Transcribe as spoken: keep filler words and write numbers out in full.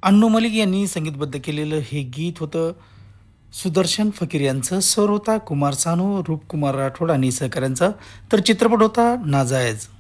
अन्नू मलिक यांनी संगीतबद्ध केलेलं हे गीत होतं सुदर्शन फकीर यांचं. स्वर होता कुमार सानू, रूपकुमार राठोड आणि सहकाऱ्यांचा. तर चित्रपट होता नाजायज.